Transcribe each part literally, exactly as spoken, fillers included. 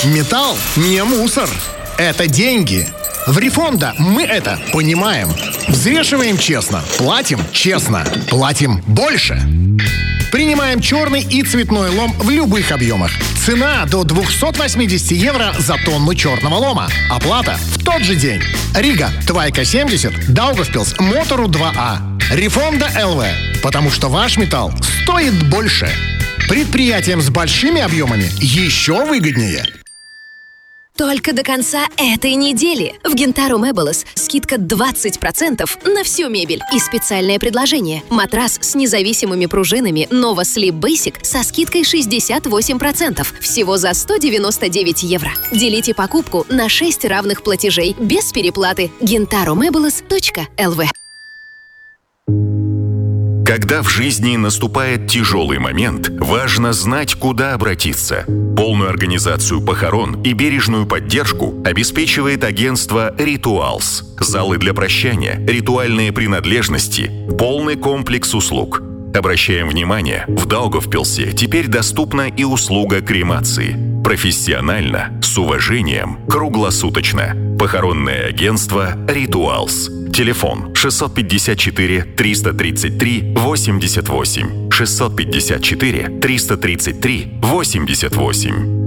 Металл не мусор. Это деньги. В Рифонда мы это понимаем. Взвешиваем честно, платим честно, платим больше. Принимаем черный и цветной лом в любых объемах. Цена до двести восемьдесят евро за тонну черного лома. Оплата в тот же день. Рига, Твайка семьдесят, Даугавпилс, Мотору два А. Рифонда эл ви. Потому что ваш металл стоит больше. Предприятиям с большими объемами еще выгоднее. Только до конца этой недели в Гентаро Мэблес скидка двадцать процентов на всю мебель. И специальное предложение. Матрас с независимыми пружинами Nova Sleep Basic со скидкой шестьдесят восемь процентов. Всего за сто девяносто девять евро. Делите покупку на шесть равных платежей без переплаты. гентаро мэблес точка эл ви. Когда в жизни наступает тяжелый момент, важно знать, куда обратиться. Полную организацию похорон и бережную поддержку обеспечивает агентство «Ритуалс». Залы для прощания, ритуальные принадлежности, полный комплекс услуг. Обращаем внимание, в Даугавпилсе теперь доступна и услуга кремации. Профессионально, с уважением, круглосуточно. Похоронное агентство «Ритуалс». Телефон шестьсот пятьдесят четыре триста тридцать три восемьдесят восемь. шестьсот пятьдесят четыре триста тридцать три восемьдесят восемь.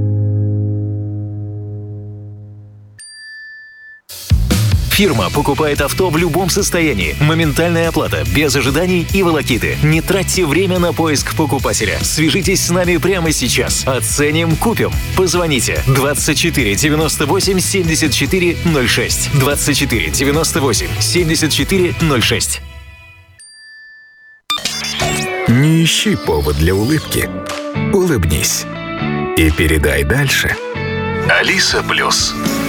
Фирма покупает авто в любом состоянии. Моментальная оплата, без ожиданий и волокиты. Не тратьте время на поиск покупателя. Свяжитесь с нами прямо сейчас. Оценим, купим. Позвоните двадцать четыре девяносто восемь семьдесят четыре ноль шесть. двадцать четыре девяносто восемь семьдесят четыре ноль шесть. Не ищи повод для улыбки. Улыбнись. И передай дальше. Алиса Плюс.